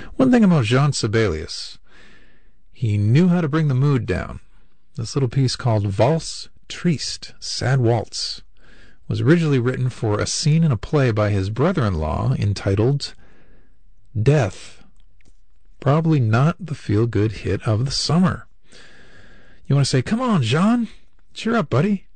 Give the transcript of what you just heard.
One thing about Jean Sibelius, he knew how to bring the mood down. This little piece called Valse Triste, Sad Waltz, was originally written for a scene in a play by his brother-in-law entitled Death. Probably not the feel-good hit of the summer. You want to say, come on, Jean, cheer up, buddy.